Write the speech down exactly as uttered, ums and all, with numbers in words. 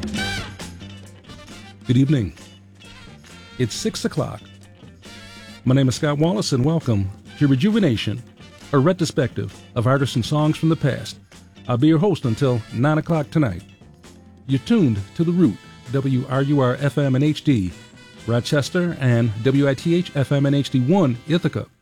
Good evening. It's six o'clock. My name is Scott Wallace, and welcome to Rejuvenation, a retrospective of artists and songs from the past. I'll be your host until nine o'clock tonight. You're tuned to The Root, W R U R F M and H D, Rochester, and W I T H F M and H D one, Ithaca.